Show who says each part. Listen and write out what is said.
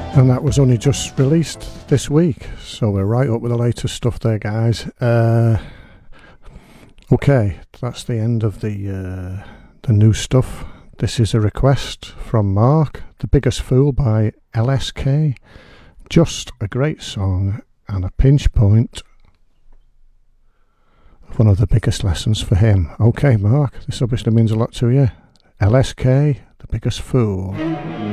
Speaker 1: And that was only just released this week, so we're right up with the latest stuff there, guys. Okay, that's the end of the new stuff. This is a request from Mark, The Biggest Fool by LSK. Just a great song and a pinch point of one of the biggest lessons for him. Okay, Mark, this obviously means a lot to you. LSK, The Biggest Fool.